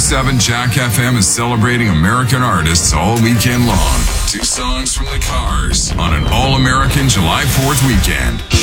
106.7 Jack FM is celebrating American artists all weekend long. 2 songs from the Cars on an all-American July 4th weekend.